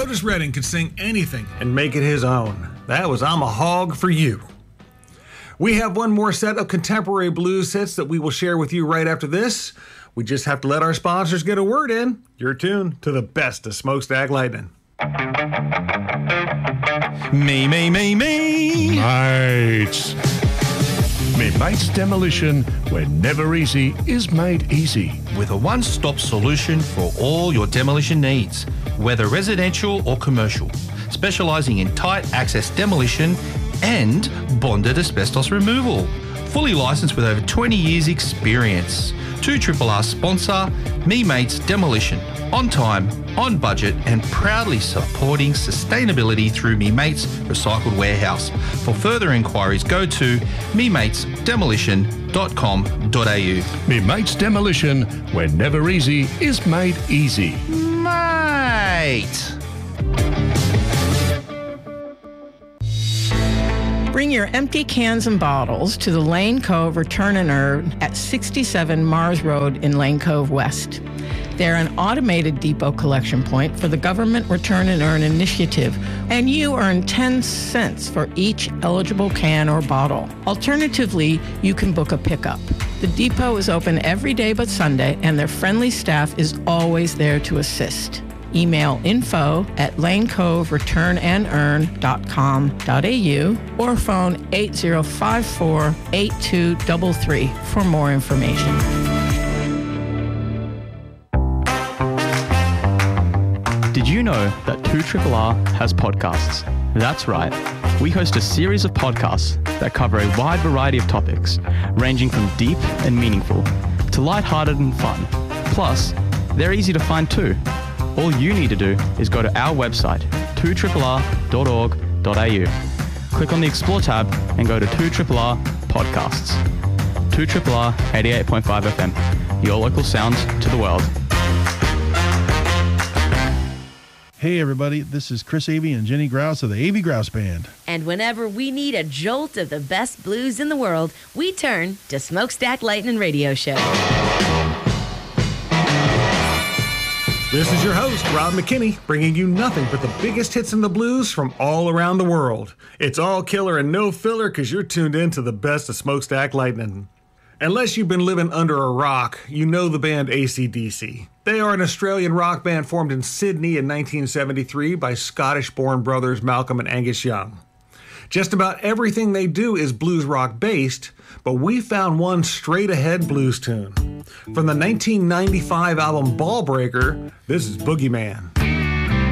Otis Redding could sing anything and make it his own. That was I'm a Hog for You. We have one more set of contemporary blues hits that we will share with you right after this. We just have to let our sponsors get a word in. You're tuned to the best of Smokestack Lightning. Me. Mates. Me Mates Demolition, where never easy is made easy. With a one-stop solution for all your demolition needs, whether residential or commercial, specialising in tight access demolition and bonded asbestos removal. Fully licensed with over 20 years experience. 2RRR sponsor, Me Mates Demolition. On time, on budget, and proudly supporting sustainability through Me Mates Recycled Warehouse. For further inquiries, go to mematesdemolition.com.au. Me Mates Demolition, where never easy is made easy. Mate! Bring your empty cans and bottles to the Lane Cove Return and Earn at 67 Mars Road in Lane Cove West. They're an automated depot collection point for the Government Return and Earn initiative, and you earn 10 cents for each eligible can or bottle. Alternatively, you can book a pickup. The depot is open every day but Sunday, and their friendly staff is always there to assist. Email info@lanecovereturnandearn.com.au or phone 8054-8233 for more information. Did you know that 2RRR has podcasts? That's right. We host a series of podcasts that cover a wide variety of topics, ranging from deep and meaningful to lighthearted and fun. Plus, they're easy to find too. All you need to do is go to our website, 2RRR.org.au. Click on the Explore tab and go to 2RRR Podcasts. 2RRR 88.5 FM, your local sound to the world. Hey everybody, this is Chris Avey and Jenny Grouse of the Avey Grouse Band. And whenever we need a jolt of the best blues in the world, we turn to Smokestack Lightning Radio Show. This is your host, Rob McKinney, bringing you nothing but the biggest hits in the blues from all around the world. It's all killer and no filler because you're tuned in to the best of Smokestack Lightning. Unless you've been living under a rock, you know the band AC/DC. They are an Australian rock band formed in Sydney in 1973 by Scottish-born brothers Malcolm and Angus Young. Just about everything they do is blues rock based, but we found one straight-ahead blues tune. From the 1995 album Ball Breaker, this is Boogeyman.